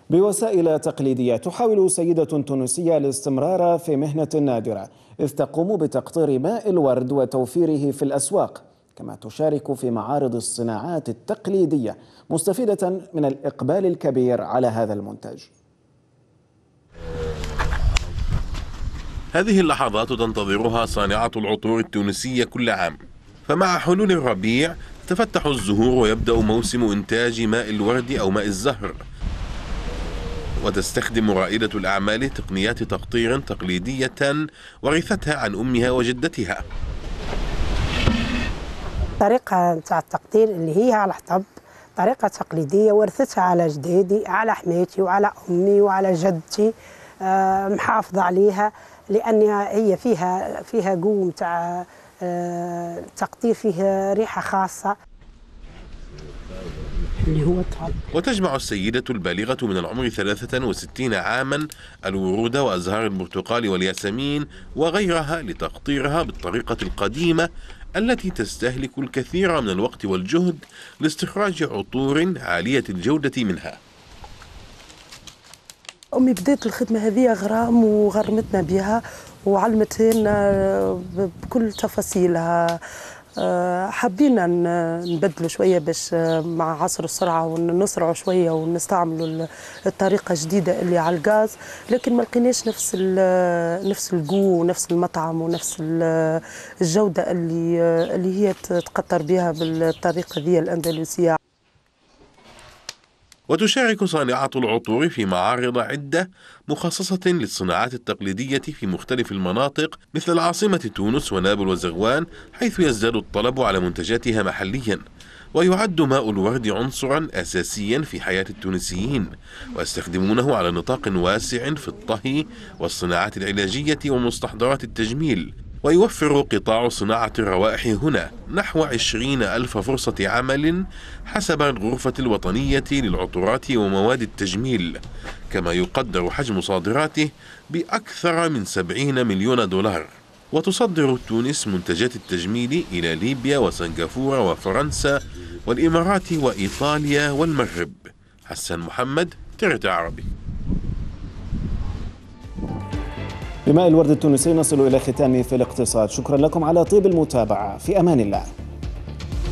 بوسائل تقليدية تحاول سيدة تونسية الاستمرار في مهنة نادرة، إذ تقوم بتقطير ماء الورد وتوفيره في الأسواق، كما تشارك في معارض الصناعات التقليدية، مستفيدة من الإقبال الكبير على هذا المنتج. هذه اللحظات تنتظرها صانعة العطور التونسية كل عام، فمع حلول الربيع تفتح الزهور ويبدأ موسم إنتاج ماء الورد أو ماء الزهر. وتستخدم رائدة الأعمال تقنيات تقطير تقليدية ورثتها عن أمها وجدتها. الطريقة نتاع التقطير اللي هي على الحطب طريقة تقليدية ورثتها على جدادي، على حماتي وعلى أمي وعلى جدتي، محافظة عليها لأنها هي فيها قوة نتاع تقطير، فيه ريحة خاصة اللي هو الطحال. وتجمع السيدة البالغة من العمر 63 عاما الورود وأزهار البرتقال والياسمين وغيرها لتقطيرها بالطريقة القديمة التي تستهلك الكثير من الوقت والجهد لاستخراج عطور عالية الجودة منها. أمي بدأت الخدمة هذه غرام وغرمتنا بها وعلمتنا بكل تفاصيلها. حبينا نبدلوا شوية باش مع عصر السرعة ونسرعوا شوية ونستعملوا الطريقة الجديدة اللي على الغاز، لكن ما لقيناش نفس الجو ونفس المطعم ونفس الجودة اللي هي تقطر بها بالطريقة ذي الأندلسية. وتشارك صانعة العطور في معارض عدة مخصصة للصناعات التقليدية في مختلف المناطق مثل العاصمة تونس ونابل وزغوان، حيث يزداد الطلب على منتجاتها محليا. ويعد ماء الورد عنصرا أساسيا في حياة التونسيين، ويستخدمونه على نطاق واسع في الطهي والصناعات العلاجية ومستحضرات التجميل. ويوفر قطاع صناعة الروائح هنا نحو 20,000 فرصة عمل حسب الغرفة الوطنية للعطورات ومواد التجميل، كما يقدر حجم صادراته بأكثر من 70 مليون دولار. وتصدر تونس منتجات التجميل إلى ليبيا وسنغافورة وفرنسا والإمارات وإيطاليا والمغرب. حسن محمد، TRT عربي. بماء الورد التونسي نصل إلى ختام في الاقتصاد. شكرا لكم على طيب المتابعة، في أمان الله.